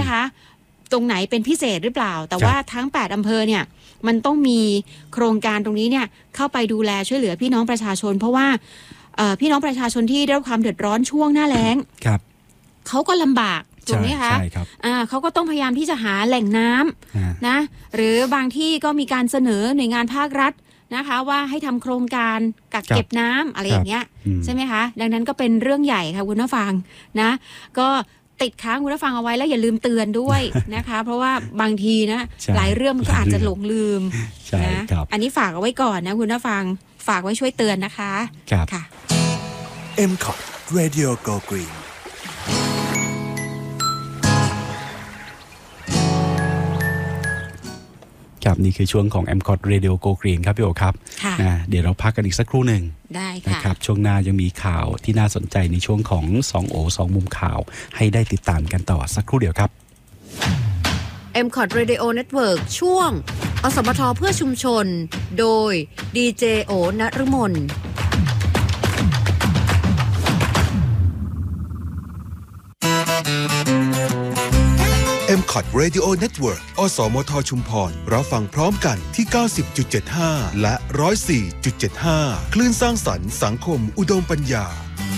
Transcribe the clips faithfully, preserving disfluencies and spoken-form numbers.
นะคะตรงไหนเป็นพิเศษหรือเปล่าแต่ว่าทั้งแปดอำเภอเนี่ยมันต้องมีโครงการตรงนี้เนี่ยเข้าไปดูแลช่วยเหลือพี่น้องประชาชนเพราะว่าพี่น้องประชาชนที่ได้รับความเดือดร้อนช่วงหน้าแล้งเขาก็ลำบากถูกไหมคะใช่ครับเขาก็ต้องพยายามที่จะหาแหล่งน้ำนะหรือบางที่ก็มีการเสนอหน่วยงานภาครัฐนะคะว่าให้ทำโครงการกักเก็บน้ำอะไรอย่างเงี้ยใช่ไหมคะดังนั้นก็เป็นเรื่องใหญ่ค่ะคุณผู้ฟังนะก็ติดค้างคุณผู้ฟังเอาไว้แล้วอย่าลืมเตือนด้วยนะคะเพราะว่าบางทีนะหลายเรื่องมันก็อาจจะหลงลืมนะอันนี้ฝากเอาไว้ก่อนนะคุณผู้ฟังฝากไว้ช่วยเตือนนะคะค่ะเอ็ม คอท Radio Go Green ครับนี่คือช่วงของ เอ็ม คอท Radio Go Green ครับพี่โอครับนะเดี๋ยวเราพักกันอีกสักครู่หนึ่งได้ค่ะนะครับช่วงหน้ายังมีข่าวที่น่าสนใจในช่วงของสองโอสองมุมข่าวให้ได้ติดตามกันต่อสักครู่เดียวครับเอ็ม คอท Radio Network ช่วงอสมทเพื่อชุมชนโดยดีเจโอนฤมลเอ็ม คอท Radio Network อสมทชุมพรรับฟังพร้อมกันที่ เก้าสิบจุดเจ็ดห้า และ หนึ่งร้อยสี่จุดเจ็ดห้า คลื่นสร้างสรรค์สังคมอุดมปัญญา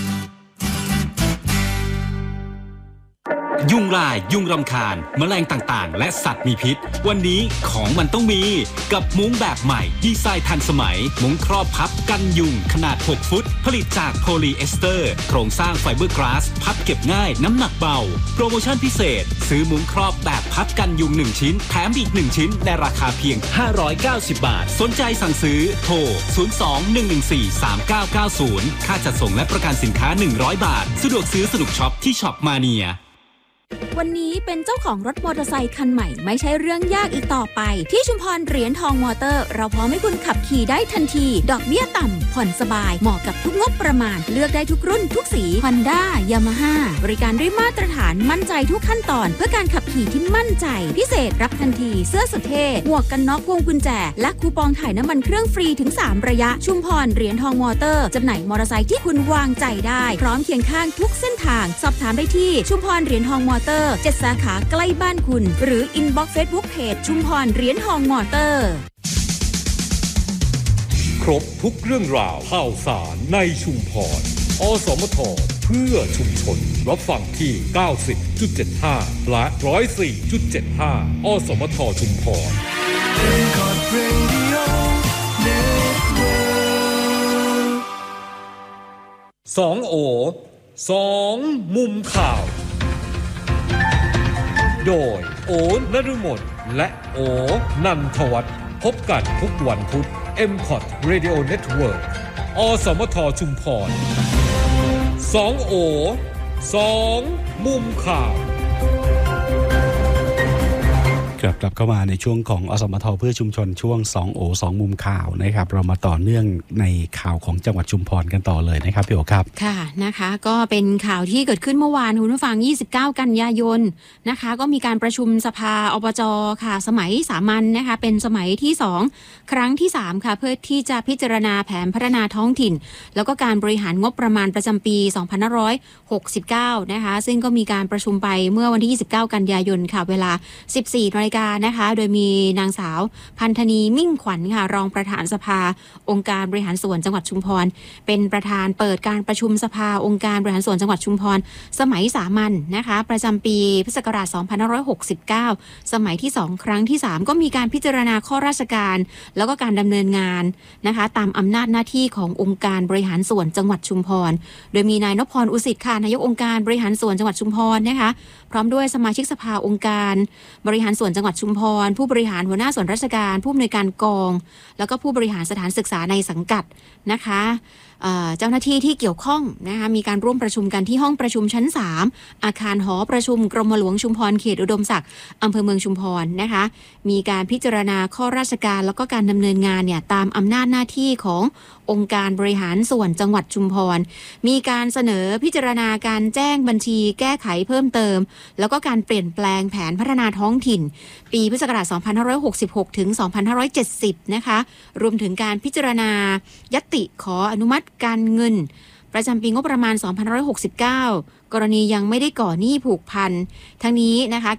ยุงลายยุงรำคาญแมลงต่างๆและสัตว์มีพิษวันนี้ของมันต้องมีกับมุ้งแบบใหม่ดีไซน์ทันสมัยมุ้งครอบพับกันยุงขนาดหกฟุตผลิตจากโพลีเอสเตอร์โครงสร้างไฟเบอร์กลาสพับเก็บง่ายน้ำหนักเบาโปรโมชั่นพิเศษซื้อมุ้งครอบแบบพับกันยุงหนึ่งชิ้นแถมอีกหนึ่งชิ้นในราคาเพียงห้าร้อยเก้าสิบบาทสนใจสั่งซื้อโทรศูนย์ สอง หนึ่ง หนึ่ง สี่ สาม เก้า เก้า ศูนย์ค่าจัดส่งและประกันสินค้าหนึ่งร้อยบาทสะดวกซื้อสนุกช็อปที่ช็อปมาเนียวันนี้เป็นเจ้าของรถมอเตอร์ไซค์คันใหม่ไม่ใช่เรื่องยากอีกต่อไปที่ชุมพรเหรียญทองมอเตอร์เราพร้อมให้คุณขับขี่ได้ทันทีดอกเบี้ยต่ำผ่อนสบายเหมาะกับทุกงบประมาณเลือกได้ทุกรุ่นทุกสี Honda Yamaha บริการด้วยมาตรฐานมั่นใจทุกขั้นตอนเพื่อการขับขี่ที่มั่นใจพิเศษรับทันทีเสื้อสุดเท่หมวกกันน็อกวงกุญแจและคูปองถ่ายน้ำมันเครื่องฟรีถึงสามระยะชุมพรเหรียญทองมอเตอร์จำหน่ายมอเตอร์ไซค์ที่คุณวางใจได้พร้อมเคียงข้างทุกเส้นทางสอบถามได้ที่ชุมพรเหรียญทองมอเตอร์เจ็ดสาขาใกล้บ้านคุณหรืออินบ็อกซ์เฟซบุ๊กเพจชุมพรเหรียญทองมอเตอร์ครบทุกเรื่องราวข่าวสารในชุมพรอสมทเพื่อชุมชนรับฟังที่ เก้าสิบจุดเจ็ดห้า และ หนึ่งร้อยสี่จุดเจ็ดห้า อสมทชุมพรสองโอสองมุมข่าวโดยโอนฤมลและโอนันทวัฒน์พบกันทุกวันพุธ เอ็ม คอท Radio Network อสมทชุมพรสองโอสองมุมข่าวกลับกลับเข้ามาในช่วงของอสมทเพื่อชุมชนช่วงสองโอสองมุมข่าวนะครับเรามาต่อเนื่องในข่าวของจังหวัดชุมพรกันต่อเลยนะครับพี่โอครับค่ะนะคะก็เป็นข่าวที่เกิดขึ้นเมื่อวานคุณผู้ฟังยี่สิบเก้ากันยายนนะคะก็มีการประชุมสภาอบจค่ะสมัยสามัญ น, นะคะเป็นสมัยที่สองครั้งที่สามค่ะเพื่อที่จะพิจารณาแผนพัฒนาท้องถิ่นแล้วก็การบริหารงบประมาณประจำปีสองพันห้าร้อยหกสิบเก้านะคะซึ่งก็มีการประชุมไปเมื่อวันที่ยี่สิบเก้ากันยายนค่ะเวลา สิบสี่นาฬิกานะคะโดยมีนางสาวพันธนีมิ่งขวัญค่ะรองประธานสภาองค์การบริหารส่วนจังหวัดชุมพรเป็นประธานเปิดการประชุมสภาองค์การบริหารส่วนจังหวัดชุมพรสมัยสามัญ น, นะคะประจำปีพุทธศักราชสองพันห้าร้อยหกสิบเก้าสมัยที่สองครั้งที่สามก็มีการพิจารณาข้อราชการแล้วก็การดำเนินงานนะคะตามอำนาจหน้าที่ขององค์การบริหารส่วนจังหวัดชุมพรโดยมีนายนพพรอุสิตค่ะนายกองค์การบริหารส่วนจังหวัดชุมพรนะคะพร้อมด้วยสมาชิกสภาองค์การบริหารส่วนจังหวัดชุมพรผู้บริหารหัวหน้าส่วนราชการผู้อำนวยการกองแล้วก็ผู้บริหารสถานศึกษาในสังกัดนะคะเจ้าหน้าที่ที่เกี่ยวข้องนะคะมีการร่วมประชุมกันที่ห้องประชุมชั้นสามอาคารหอประชุมกรมหลวงชุมพรเขตอุดมศักดิ์อำเภอเมืองชุมพรนะคะมีการพิจารณาข้อราชการแล้วก็การดำเนินงานเนี่ยตามอำนาจหน้าที่ขององค์การบริหารส่วนจังหวัดชุมพรมีการเสนอพิจารณาการแจ้งบัญชีแก้ไขเพิ่มเติมแล้วก็การเปลี่ยนแปลงแผนพัฒนาท้องถิ่นปีพุทธศักราชสองพันห้าร้อยหกสิบหกถึงสองพันห้าร้อยเจ็ดสิบนะคะรวมถึงการพิจารณาญัตติขออนุมัติการเงินประจำปีงบประมาณสองพันห้าร้อยหกสิบเก้ากรณียังไม่ได้ก่อหนี้ผูกพันทั้งนี้นะคะ